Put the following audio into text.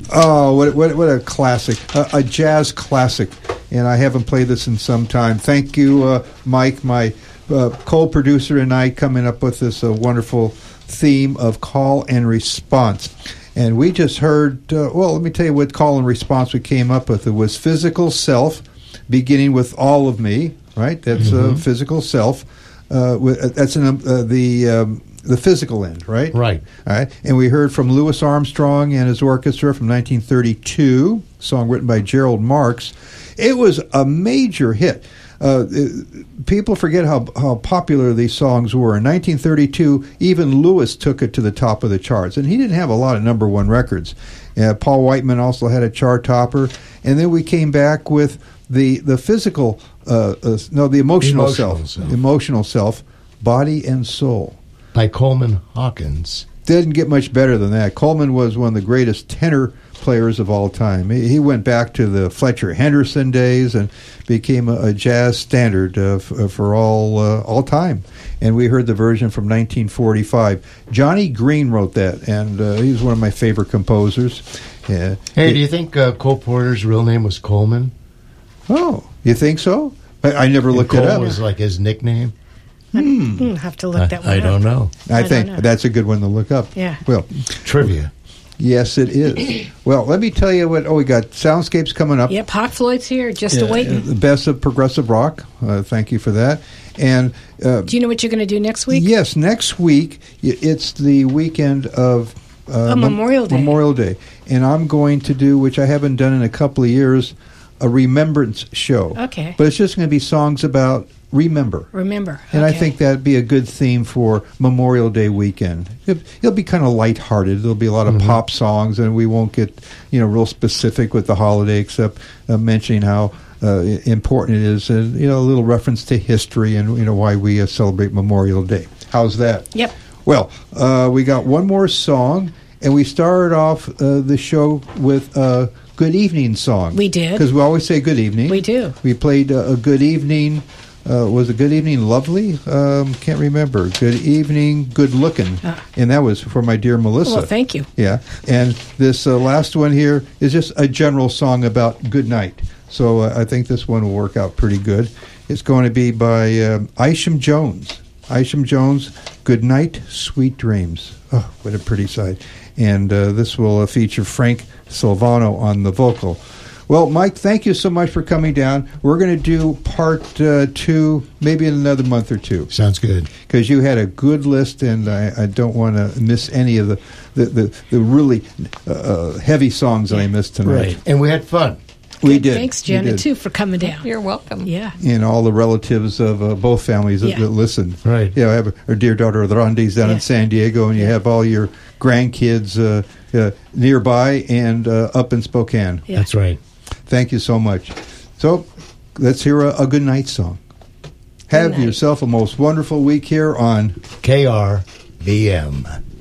Oh, what a classic, a jazz classic, and I haven't played this in some time. Thank you, Mike, my co-producer, and I coming up with this wonderful theme of call and response. And we just heard, let me tell you what call and response we came up with. It was physical self, beginning with all of me, right? That's physical self. That's the physical end, right? Right. All right. And we heard from Louis Armstrong and his orchestra from 1932, song written by Gerald Marks. It was a major hit. People forget how popular these songs were. In 1932, even Louis took it to the top of the charts, and he didn't have a lot of number one records. Paul Whiteman also had a chart topper, and then we came back with the physical, the emotional self, Body and Soul, by Coleman Hawkins. Didn't get much better than that. Coleman was one of the greatest tenor players of all time. He went back to the Fletcher Henderson days and became a jazz standard for all time. And we heard the version from 1945. Johnny Green wrote that, and he's one of my favorite composers. Hey, do you think Cole Porter's real name was Coleman? Oh, you think so? I never looked it up. Cole was like his nickname? Have to look that one up. I don't know. I think that's a good one to look up. Yeah. Well, trivia. Yes, it is. Well, let me tell you what. We got Soundscapes coming up. Yep, Hawk Floyd's here, just awaiting. The best of progressive rock. Thank you for that. And do you know what you're going to do next week? Yes, next week it's the weekend of Memorial Day. Memorial Day, and I'm going to do, which I haven't done in a couple of years, a remembrance show. Okay. But it's just going to be songs about remember. And I think that'd be a good theme for Memorial Day weekend. It'll be kind of lighthearted. There'll be a lot of pop songs, and we won't get real specific with the holiday, except mentioning how important it is, a little reference to history and why we celebrate Memorial Day. How's that? Yep. Well, we got one more song, and we started off the show with a Good Evening song. We did. Because we always say good evening. We do. We played a Good Evening. Was it Good Evening Lovely? Can't remember. Good Evening Good Looking. And that was for my dear Melissa. Well, thank you. Yeah. And this last one here is just a general song about good night. So I think this one will work out pretty good. It's going to be by Isham Jones. Isham Jones, Good Night, Sweet Dreams. Oh, what a pretty sight. And this will feature Frank Silvano on the vocal. Well, Mike, thank you so much for coming down. We're going to do part 2 maybe in another month or two. Sounds good. Because you had a good list, and I don't want to miss any of the really heavy songs that I missed tonight. Right. And we had fun. We did. Thanks, Janet, too, for coming down. You're welcome. Yeah. And all the relatives of both families that listen. Right. I have our dear daughter Randy's down in San Diego, and you have all your grandkids nearby and up in Spokane. Yeah. That's right. Thank you so much. So let's hear a good night song. Have yourself a most wonderful week here on KRVM.